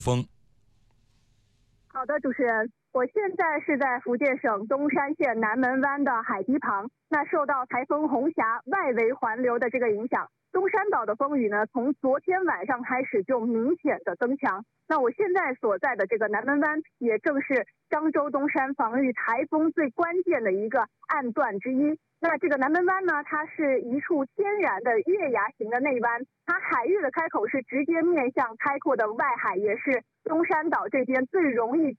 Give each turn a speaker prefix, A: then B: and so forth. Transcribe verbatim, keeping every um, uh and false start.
A: 风。
B: 好的，主持人，我现在是在福建省东山县南门湾的海堤旁。那受到台风红霞外围环流的这个影响，东山岛的风雨呢，从昨天晚上开始就明显的增强。那我现在所在的这个南门湾，也正是漳州东山防御台风最关键的一个岸段之一。那这个南门湾呢，它是一处天然的月牙形的内湾，它海域的开口是直接面向开阔的外海，也是东山岛这边最容易